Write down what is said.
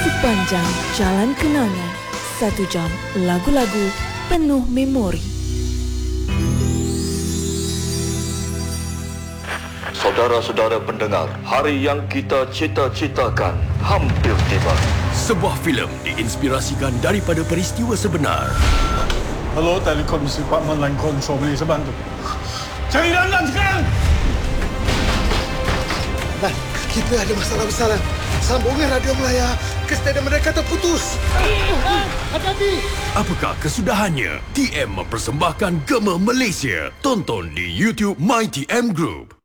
Sepanjang jalan kenangan, 1 jam lagu-lagu penuh memori. Saudara-saudara pendengar, hari yang kita cita-citakan hampir tiba. Sebuah filem diinspirasikan daripada peristiwa sebenar. Hello, Telekomisi Department Line Control, boleh saya bantu? Cari Landan sekarang! Dan kita ada masalah besar. Sambungan radio Melaya ke stadium mereka terputus. Hati-hati! Apakah kesudahannya? TM mempersembahkan Gema Malaysia. Tonton di YouTube My TM Group.